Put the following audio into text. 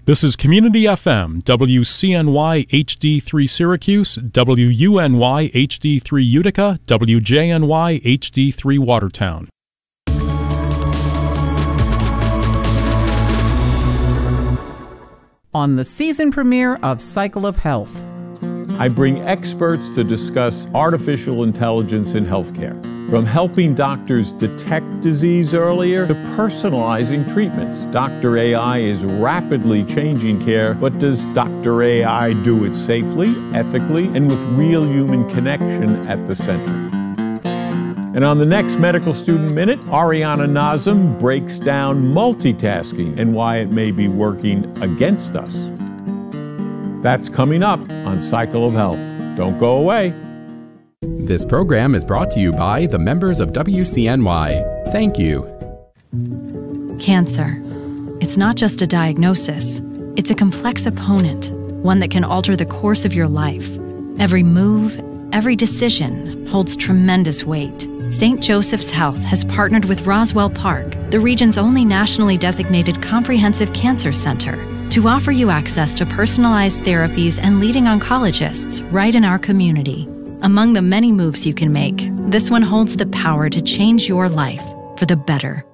This is Community FM, WCNY HD3 Syracuse, WUNY HD3 Utica, WJNY HD3 Watertown. On the season premiere of Cycle of Health, I bring experts to discuss artificial intelligence in healthcare. From helping doctors detect disease earlier to personalizing treatments, Dr. AI is rapidly changing care, but does Dr. AI do it safely, ethically, and with real human connection at the center? And on the next Medical Student Minute, Ariana Nazem breaks down multitasking and why it may be working against us. That's coming up on Cycle of Health. Don't go away. This program is brought to you by the members of WCNY. Thank you. Cancer. It's not just a diagnosis. It's a complex opponent, one that can alter the course of your life. Every move, every decision holds tremendous weight. St. Joseph's Health has partnered with Roswell Park, the region's only nationally designated comprehensive cancer center, to offer you access to personalized therapies and leading oncologists right in our community. Among the many moves you can make, this one holds the power to change your life for the better.